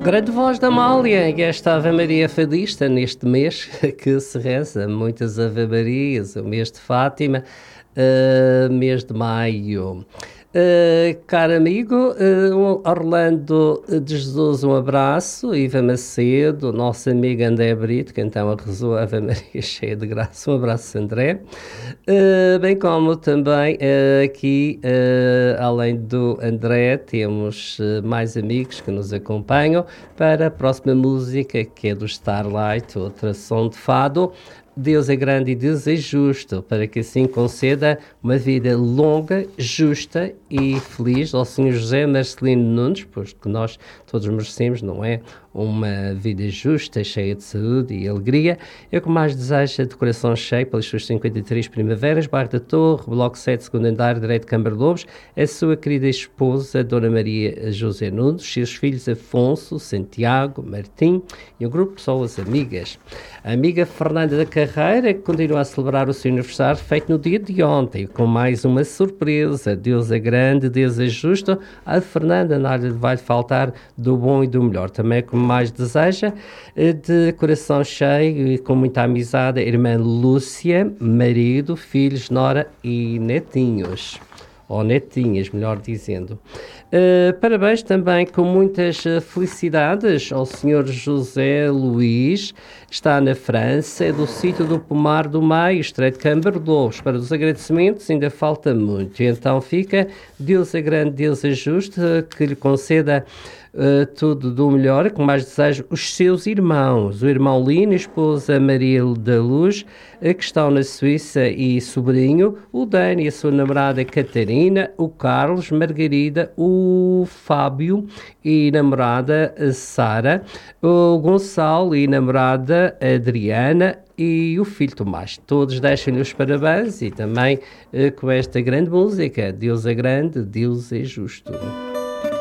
Grande voz da Amália, e esta Ave Maria fadista neste mês que se reza muitas Ave Marias, o mês de Fátima, mês de maio. Caro amigo, Orlando de Jesus, um abraço. Iva Macedo, nossa amiga André Brito, que então rezou a Ave Maria cheia de graça, um abraço, André. Bem como também aqui, além do André, temos mais amigos que nos acompanham para a próxima música, que é do Starlight, outra som de fado. Deus é grande e Deus é justo, para que assim conceda uma vida longa, justa e feliz ao Sr. José Marcelino Nunes, pois que nós todos merecemos, não é? Uma vida justa, cheia de saúde e alegria. Eu que mais desejo de coração cheio pelas suas 53 primaveras, Bairro da Torre, Bloco 7, segundo andar, direito de Câmara de Lobos, a sua querida esposa, Dona Maria José Nunes, seus filhos Afonso, Santiago, Martim e um grupo de pessoas amigas. A amiga Fernanda da Carreira, que continua a celebrar o seu aniversário, feito no dia de ontem, com mais uma surpresa. Deus é grande, Deus é justo. A Fernanda nada vai faltar do bom e do melhor. Também como mais deseja, de coração cheio e com muita amizade, a irmã Lúcia, marido, filhos, nora e netinhos. Ou netinhas, melhor dizendo. Parabéns também com muitas felicidades ao Sr. José Luís, está na França, é do sítio do Pomar do Maio, Estreito de Câmara de Lobos. Para os agradecimentos ainda falta muito, então fica Deus é grande, Deus é justo, que lhe conceda tudo do melhor, com mais desejo, os seus irmãos, o irmão Lino, a esposa Maria da Luz, que estão na Suíça, e sobrinho, o Dani, a sua namorada Catarina, o Carlos, Margarida, o Fábio e namorada Sara, o Gonçalo e namorada Adriana e o filho Tomás. Todos deixam-lhe os parabéns e também com esta grande música, Deus é grande, Deus é justo.